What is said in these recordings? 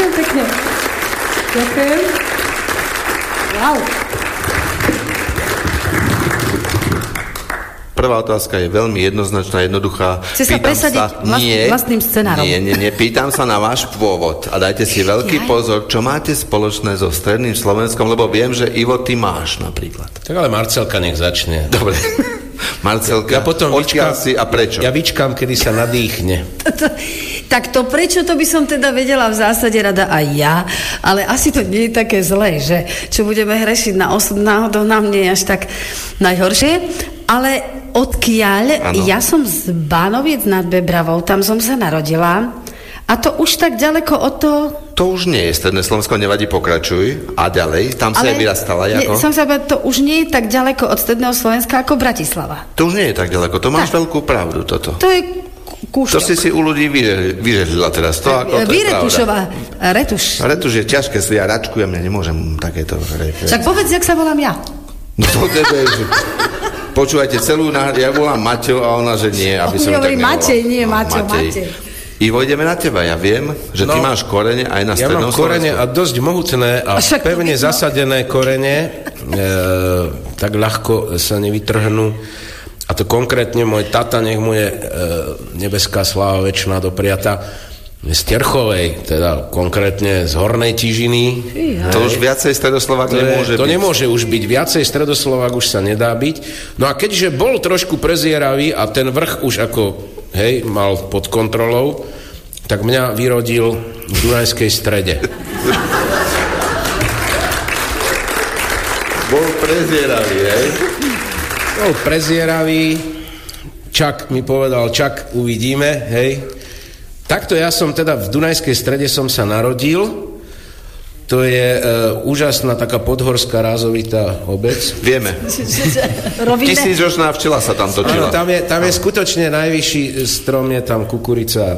Ďakujem pekne. Ďakujem. Wow. Prvá otázka je veľmi jednoznačná, jednoduchá. Chce sa presadiť vlastným scenárom. Nie. Pýtam sa na váš pôvod. A dajte si veľký pozor, čo máte spoločné so stredným Slovenskom, lebo viem, že Ivo, ty máš napríklad. Tak ale Marcelka nech začne. Dobre. Marcelka, ja potom odkiaľ si a prečo? Ja vyčkám, kedy sa nadýchne. Tak to prečo, to by som teda vedela v zásade rada aj ja, ale asi to nie je také zlé, že čo budeme hrešiť na osud, náhodou nám nie je až tak najhoršie, ale odkiaľ, ja som z Bánoviec nad Bebravou, tam som sa narodila a to už tak ďaleko od toho... To už nie je stredné Slovensko, nevadí, pokračuj. A ďalej, tam sa aj vyrastala, ako? To už nie je tak ďaleko od stredného Slovenska ako Bratislava. To už nie je tak ďaleko, to máš veľkú pravdu, toto. To je kúšok. To si u ľudí vyřešila teraz. To je Vyretušová, retuš. Retuš je ťažké, ja račkujem, ja nemôžem takéto... Však povedz, jak sa volám ja. No to je... Počúvajte, ja volám Mateo a ona, že nie, aby som tak nevolal. Matej, nie, Matej. Ivo, ideme na teba. Ja viem, že ty máš korene aj na strednom Slovensku. Ja mám korene a dosť mohutné a pevne zasadené korene, tak ľahko sa nevytrhnú. A to konkrétne môj tata, nech mu je nebeská sláva večná dopriata, z Terchovej, teda konkrétne z Hornej Tižiny. To už viacej Stredoslovák nemôže byť. To nemôže už byť. Viacej Stredoslovák už sa nedá byť. No a keďže bol trošku prezieravý a ten vrch už ako, mal pod kontrolou, tak mňa vyrodil v Dunajskej Strede. Bol prezieravý, Bol prezieravý. Čak mi povedal, uvidíme, Takto ja som teda v Dunajskej Strede som sa narodil. To je úžasná taká podhorská rázovitá obec. Vieme. Tisícročná včela sa tam točila. Áno, tam je skutočne najvyšší strom, je tam kukurica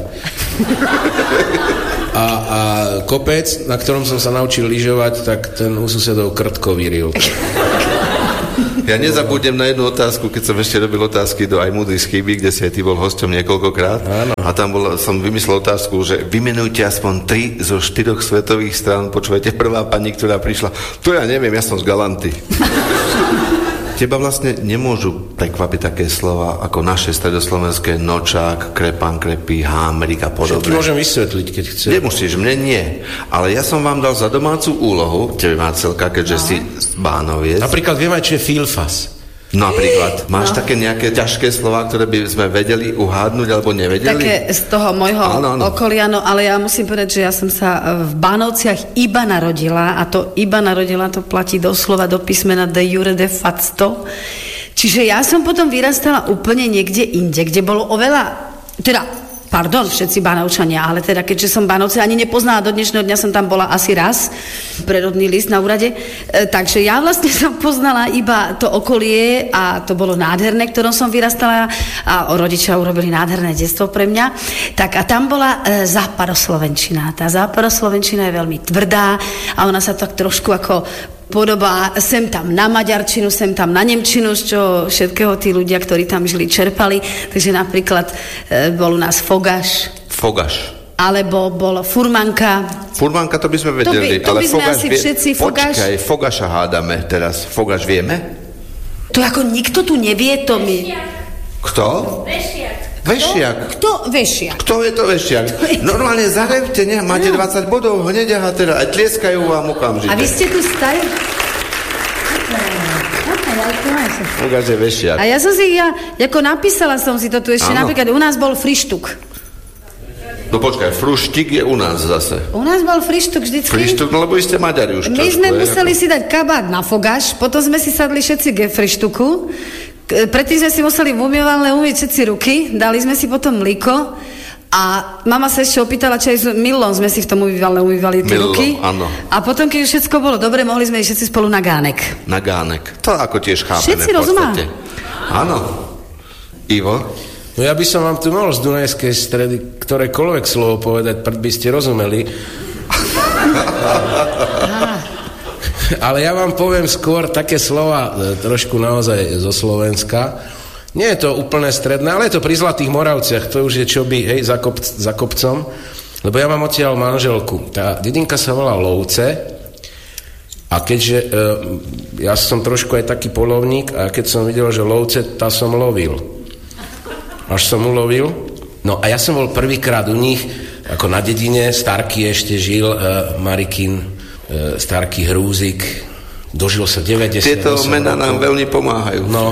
a kopec, na ktorom som sa naučil lyžovať, tak ten u susedov krtko vyril. Ja nezabudnem na jednu otázku, keď som ešte robil otázky do Aj múdry z chyby, kde si aj ty bol hosťom niekoľkokrát. Áno. A tam som vymyslel otázku, že vymenujte aspoň 3 zo 4 svetových strán. Počúvajte, prvá pani, ktorá prišla, to ja neviem, ja som z Galanty. Teba vlastne nemôžu prekvapiť také slova ako naše stredoslovenské nočák, krepan, krepí, hámrik a podobne. Všetky môžem vysvetliť, keď chceš. Nemusíš, mne nie. Ale ja som vám dal za domácu úlohu, tebe Marcelka, keďže si z Bánoviec. Napríklad viem aj, čo je filfas. Napríklad. Máš také nejaké ťažké slová, ktoré by sme vedeli uhádnuť alebo nevedeli? Také z toho môjho okolia, no ale ja musím povedať, že ja som sa v Bánovciach iba narodila a to iba narodila, to platí doslova do písmena de jure de facto. Čiže ja som potom vyrastala úplne niekde inde, kde bolo oveľa, všetci Bánovčania, ale teda keďže som Bánovce ani nepoznala, do dnešného dňa som tam bola asi raz, prerodný list na úrade, takže ja vlastne som poznala iba to okolie a to bolo nádherné, ktorom som vyrastala a rodičia urobili nádherné detstvo pre mňa. Tak a tam bola západoslovenčina. Tá západoslovenčina je veľmi tvrdá a ona sa tak trošku ako podobá sem tam na maďarčinu, sem tam na nemčinu, z čo všetkého tí ľudia, ktorí tam žili, čerpali. Takže napríklad bol u nás fogaš. Alebo bol furmanka. Furmanka to by sme vedeli. To by sme asi všetci fogaš. Počkaj, fogaša hádame teraz. Fogaš vieme? To ako nikto tu nevie, to mi... Kto? Vešiak. Kto vešiak? Kto je to vešiak? Normálne zarevte, máte 20 bodov hneď a teda aj tlieskajú vám okamžite. A vy ste tu stali? Fogaš je vešiak. A ja som si, ako napísala som si to tu ešte, napríklad u nás bol frištuk. No počkaj, fruštik je u nás zase. U nás bol frištuk vždycky. Frištuk, no lebo vy ste Maďari už. My sme museli si dať kabát na fogaš, potom sme si sadli všetci ke frištuku. Predtým sme si museli v umývadle umyť všetci ruky, dali sme si potom mlíko a mama sa ešte opýtala, či aj s Milom sme si v tom umývali tie ruky. Áno. A potom, keď už všetko bolo dobre, mohli sme ísť všetci spolu na gánek. Na gánek. To ako tiež chápeme. Všetci rozumá. Áno. Ivo? No ja by som vám tu mohol z Dunajskej Stredy ktorékoľvek slovo povedať, preto by ste rozumeli. Ale ja vám poviem skôr také slova trošku naozaj zo Slovenska. Nie je to úplne stredné, ale je to pri Zlatých Moravciach, to už je čo by, za kopcom. lebo ja mám odtiaľ manželku. Tá dedinka sa volá Lovce a keďže ja som trošku aj taký polovník a keď som videl, že Lovce, tá som lovil. Až som ulovil. No a ja som bol prvýkrát u nich, ako na dedine, Starky ešte žil, Marikin, Starky Hrúzik, dožil sa 90. Tieto mená nám veľmi pomáhajú. No.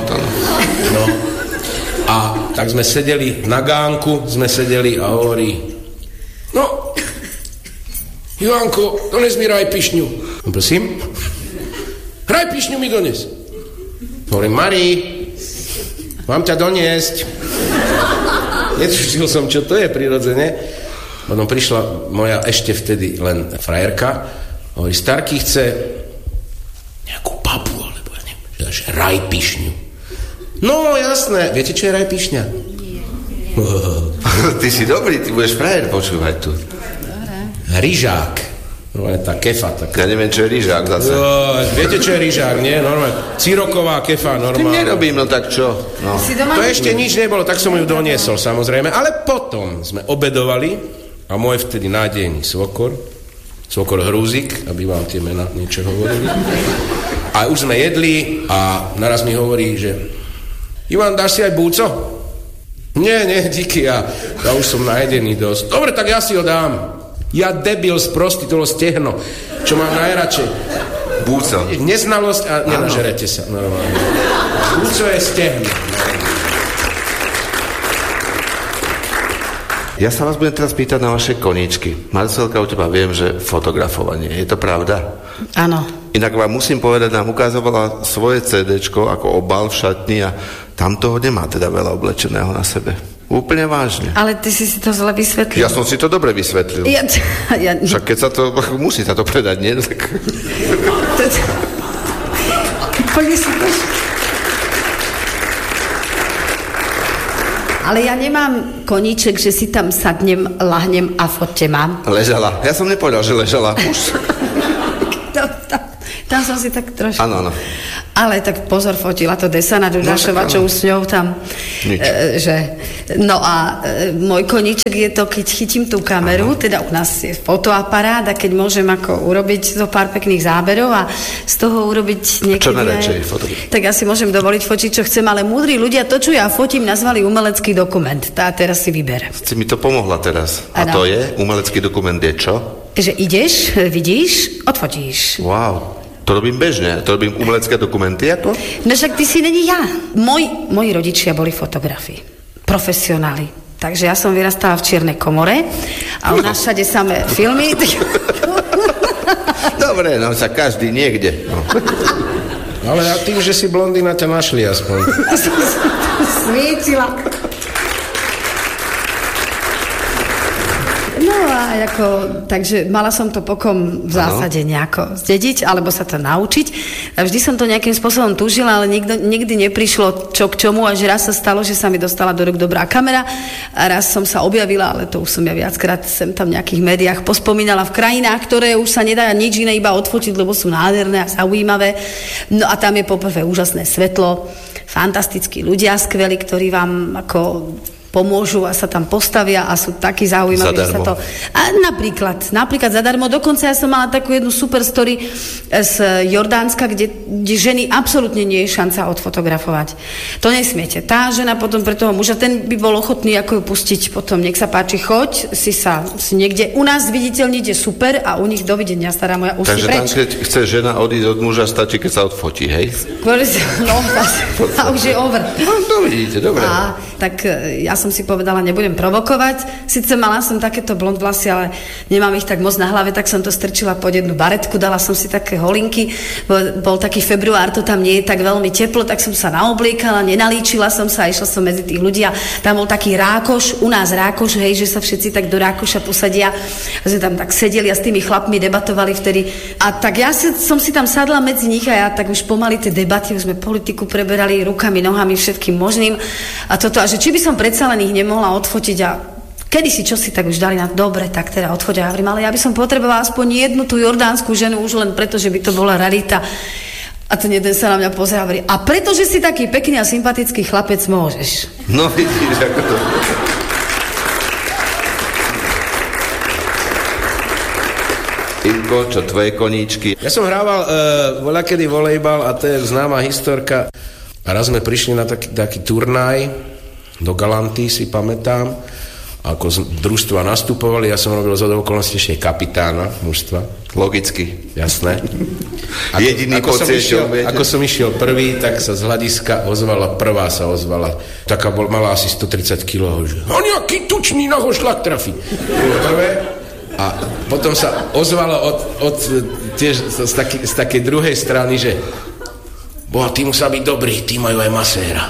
A tak sme sedeli na gánku, a hovorí, no, Ivanko, dones mi rajpišňu. Prosím? Rajpišňu mi dones. Hovorím, Mari, mám ťa doniesť. Netušil som, čo to je prirodzene. Potom prišla moja ešte vtedy len frajerka. Hovorí, Starky chce nejakú papu, alebo ja neviem, rajpišňu. No, jasné. Viete, čo je rajpišňa? Ty si dobrý, ty budeš frajer počúvať tu. Ryžák. No, tá kefa. Tak... Ja neviem, čo je ryžák zase. Viete, čo je ryžák, nie? Normálne. Ciroková kefa, normálne. Ty nerobím, no tak čo? No. To ešte nič nebolo, tak som ju doniesol, samozrejme. Ale potom sme obedovali a môj vtedy nádejný svokor Hrúzik, aby vám tie mená niečo hovorili. A už sme jedli a naraz mi hovorí, že Ivan, dáš si aj búco? Nie, díky, ja už som najedený dosť. Dobre, tak ja si ho dám. Ja debil sprostý, to stehno, čo mám najradšej. Búco. Neznalosť a nenažerete sa. Normálne. Búco je stehno. Ja sa vás budem teraz pýtať na vaše koníčky. Marcelka, u teba viem, že fotografovanie. Je to pravda? Áno. Inak vám musím povedať, nám ukázovala svoje CDčko ako obal v šatni a tam toho nemá teda veľa oblečeného na sebe. Úplne vážne. Ale ty si to zle vysvetlil. Ja som si to dobre vysvetlil. Však keď sa to, musí sa to predať, nie? Poďme si to... Ale ja nemám koníček, že si tam sadnem, lahnem a fotte mám. Ležala. Ja som nepovedal, že ležala. Už. Tam som si tak trošku... Áno. Ale tak pozor, fotila to Desana Dudašova, čo už s ňou tam... No a môj koníček je to, keď chytím tú kameru, teda u nás je fotoaparát a keď môžem ako urobiť to pár pekných záberov a z toho urobiť niekedy... Čo najradšej fotografiť? Tak ja si môžem dovoliť fotiť, čo chcem, ale múdri ľudia to, čo ja fotím, nazvali umelecký dokument. Tá teraz si vyber. Si mi to pomohla teraz. A to je? Umelecký dokument je čo? Že ideš, vidíš, odfotíš. Wow. To robím bežne, to robím umelecké dokumenty, ako? No však ty si není ja. Moji rodičia boli fotografi, profesionáli. Takže ja som vyrastala v čiernej komore a u nás všade samé filmy. Dobre, no sa každý niekde. No. Ale ja tým, že si blondína, ťa našli aspoň. Svietila. Takže mala som to pokom v zásade nejako zdediť, alebo sa to naučiť. A vždy som to nejakým spôsobom túžila, ale nikdy neprišlo čo k čomu, až raz sa stalo, že sa mi dostala do rúk dobrá kamera a raz som sa objavila, ale to už som ja viackrát sem tam v nejakých médiách pospomínala v krajinách, ktoré už sa nedá nič iné iba odfotiť, lebo sú nádherné a zaujímavé. No a tam je poprvé úžasné svetlo, fantastickí ľudia skvelí, ktorí vám ako pomôžu a sa tam postavia a sú takí zaujímaví, že sa to... A napríklad zadarmo. Dokonca ja som mala takú jednu super story z Jordánska, kde ženy absolútne nie je šanca odfotografovať. To nesmiete. Tá žena potom pre toho muža, ten by bol ochotný ako ju pustiť potom. Nech sa páči, choď si niekde. U nás viditeľniť je super a u nich dovidenia, stará moja, už si preč. Takže tam, keď chce žena odísť od muža, stačí, keď sa odfotí, hej? No, a už je over. No, to vidíte, dobre. A tak ja som si povedala, nebudem provokovať. Sice mala som takéto blond vlasy, ale nemám ich tak moc na hlave, tak som to strčila pod jednu baretku, dala som si také holinky. Bol taký február, to tam nie je tak veľmi teplo, tak som sa naobliekala, nenalíčila som sa, išla som medzi tých ľudí a tam bol taký rákoš, u nás rákoš, hej, že sa všetci tak do rákoša posadia. A sme tam tak sedeli a s tými chlapmi debatovali vtedy. A tak ja som si tam sadla medzi nich a ja tak už pomaly tie debaty, už sme politiku preberali rukami, nohami, všetkým možným. A toto, a že či by som predsa len ich nemohla odfotiť a kedysi čosi tak už dali na dobre, tak teda odfotia. Ja hovorím, ale ja by som potrebovala aspoň jednu tú jordánsku ženu už len preto, že by to bola rarita. A ten jeden sa na mňa pozerá a hovorí, a pretože si taký pekný a sympatický chlapec, môžeš. No vidíš, ako to... Ivko, čo tvoje koníčky? Ja som hrával voľakedy volejbal a to je známa historka. A raz sme prišli na taký turnaj do Galanty, si pamätám. Ako z družstva nastupovali, ja som robil z okolností ešte kapitána mužstva. Logicky. Jasné. Ako som išiel prvý, tak sa z hľadiska prvá sa ozvala. Taká mala asi 130 kg. A nejaký tučný nohošlak trafí. Prvé. A potom sa ozvalo tiež z takej druhej strany, že boha, ty musel byť dobrý, ty majú aj maséra.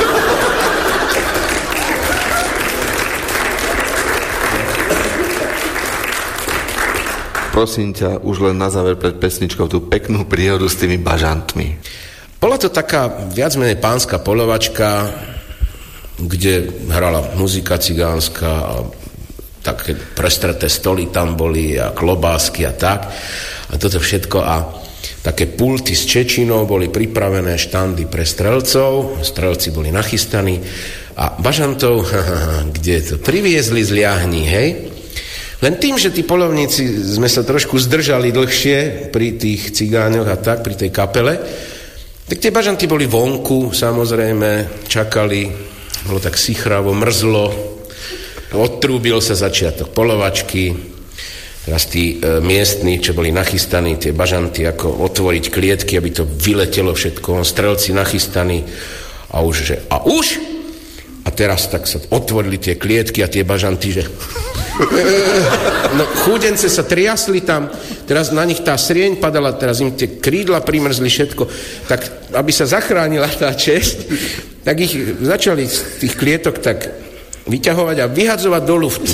Prosím ťa, už len na záver pred pesničkou tú peknú príhodu s tými bažantmi. Bola to taká viac menej pánska poľovačka, kde hrala muzika cigánska a také prestreté stoly tam boli a klobásky a tak. A toto všetko a také pulty s čečinou boli pripravené, štandy pre strelcov. Strelci boli nachystaní a bažantov, kde to priviezli z Liahní, hej? Len tým, že tí poľovníci sme sa trošku zdržali dlhšie pri tých cigáňoch a tak, pri tej kapele, tak tie bažanty boli vonku, samozrejme, čakali, bolo tak sichravo, mrzlo, odtrúbil sa začiatok poľovačky, teraz tí miestni, čo boli nachystaní, tie bažanty, ako otvoriť klietky, aby to vyletelo všetko, strelci nachystaní a už, že a už? A teraz tak sa otvorili tie klietky a tie bažanty, že no chúdence sa triasli tam, teraz na nich tá srieň padala, teraz im tie krídla primrzli všetko, tak aby sa zachránila tá česť, tak ich začali z tých klietok tak vyťahovať a vyhadzovať do luftu.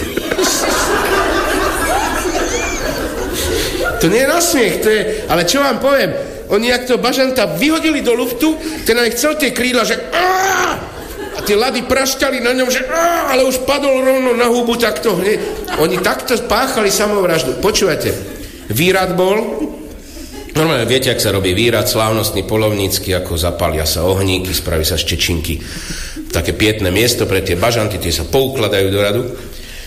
To nie je nasmiech, to je, ale čo vám poviem, oni jak to bažanta vyhodili do luftu, ten aj chcel tie krídla, že a tie lady prašťali na ňom, že ale už padol rovno na hubu takto. Oni takto páchali samovraždu. Počúvajte, výrad bol, normálne viete, ak sa robí výrad, slávnostný, poľovnícky, ako zapália sa ohníky, spraví sa z čečinky také pietné miesto pre tie bažanty, tie sa poukladajú do radu